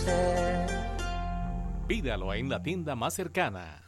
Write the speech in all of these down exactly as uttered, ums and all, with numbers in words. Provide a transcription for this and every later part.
Pídalo en la tienda más cercana.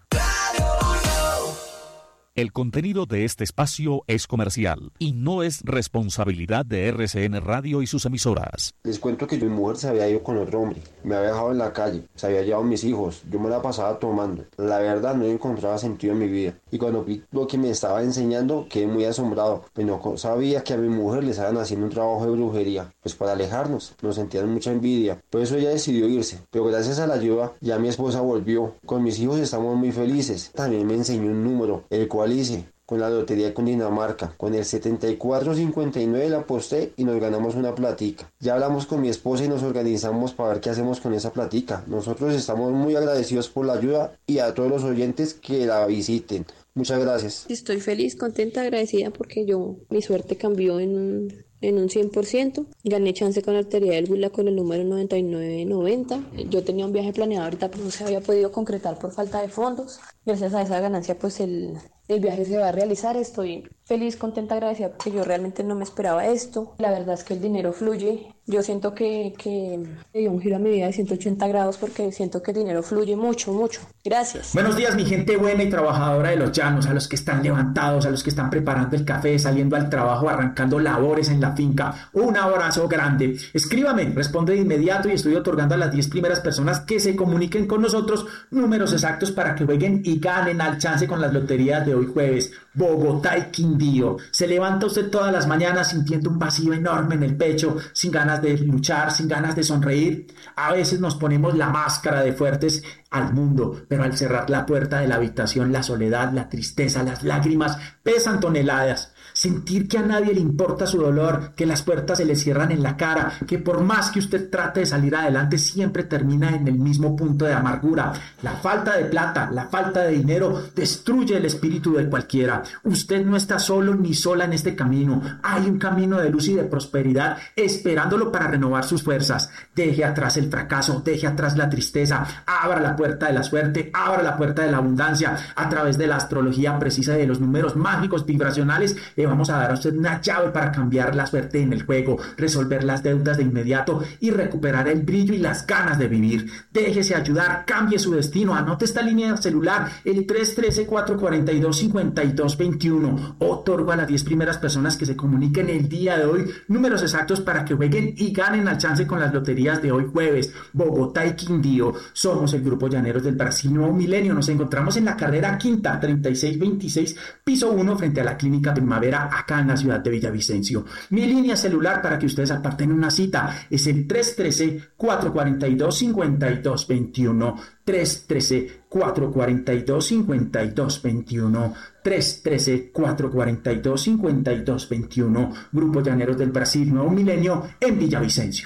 El contenido de este espacio es comercial y no es responsabilidad de R C N Radio y sus emisoras. Les cuento que mi mujer se había ido con otro hombre, me había dejado en la calle, se había llevado a mis hijos, yo me la pasaba tomando. La verdad no encontraba sentido en mi vida y cuando vi lo que me estaba enseñando quedé muy asombrado, pues no sabía que a mi mujer le estaban haciendo un trabajo de brujería, pues para alejarnos, nos sentían mucha envidia. Por eso ella decidió irse, pero gracias a la ayuda ya mi esposa volvió. Con mis hijos estamos muy felices. También me enseñó un número, el cual hice con la lotería de Cundinamarca, con el setenta y cuatro cincuenta y nueve la aposté y nos ganamos una platica. Ya hablamos con mi esposa y nos organizamos para ver qué hacemos con esa platica. Nosotros estamos muy agradecidos por la ayuda y a todos los oyentes que la visiten. Muchas gracias. Estoy feliz, contenta, agradecida porque yo, mi suerte cambió en un, en un cien por ciento. Gané chance con la lotería del Huila con el número noventa y nueve noventa. Yo tenía un viaje planeado ahorita, pero no se había podido concretar por falta de fondos. Gracias a esa ganancia, pues el, el viaje se va a realizar. Estoy feliz, contenta, agradecida porque yo realmente no me esperaba esto. La verdad es que el dinero fluye. Yo siento que, que dio un giro a mi vida de ciento ochenta grados porque siento que el dinero fluye mucho, mucho. Gracias. Buenos días, mi gente buena y trabajadora de los llanos, a los que están levantados, a los que están preparando el café, saliendo al trabajo, arrancando labores en la finca. Un abrazo grande. Escríbame, responde de inmediato y estoy otorgando a las diez primeras personas que se comuniquen con nosotros números exactos para que jueguen y ganen al chance con las loterías de hoy jueves. Bogotá y Quindío. Se levanta usted todas las mañanas sintiendo un vacío enorme en el pecho, sin ganas de luchar, sin ganas de sonreír. A veces nos ponemos la máscara de fuertes al mundo, pero al cerrar la puerta de la habitación, la soledad, la tristeza, las lágrimas pesan toneladas. Sentir que a nadie le importa su dolor, que las puertas se le cierran en la cara, que por más que usted trate de salir adelante, siempre termina en el mismo punto de amargura. La falta de plata, la falta de dinero destruye el espíritu de cualquiera. Usted no está solo ni sola en este camino. Hay un camino de luz y de prosperidad esperándolo para renovar sus fuerzas. Deje atrás el fracaso, deje atrás la tristeza, abra la puerta de la suerte, abra la puerta de la abundancia. A través de la astrología precisa de los números mágicos vibracionales, le vamos a dar a usted una llave para cambiar la suerte en el juego, resolver las deudas de inmediato y recuperar el brillo y las ganas de vivir. Déjese ayudar, cambie su destino. Anote esta línea celular, el tres uno tres, cuatro cuatro dos, cinco dos dos uno. Otorgo a las diez primeras personas que se comuniquen el día de hoy números exactos para que jueguen y ganen al chance con las loterías de hoy jueves. Bogotá y Quindío. Somos el Grupo Llaneros del Brasil Nuevo Milenio. Nos encontramos en la carrera quinta, treinta y seis veintiséis, piso uno, frente a la Clínica Primavera, acá en la ciudad de Villavicencio. Mi línea celular para que ustedes aparten una cita es el tres uno tres, cuatro cuatro dos, cinco dos dos uno. tres uno tres, cuatro cuatro dos, cinco dos dos uno. tres uno tres, cuatro cuatro dos, cinco dos dos uno. Grupo Llaneros del Brasil Nuevo Milenio en Villavicencio.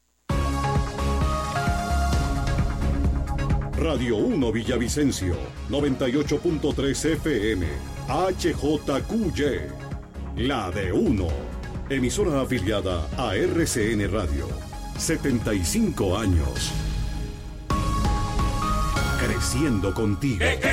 Radio uno Villavicencio, noventa y ocho punto tres F M, H J Q Y, la de uno, emisora afiliada a R C N Radio, setenta y cinco años, creciendo contigo.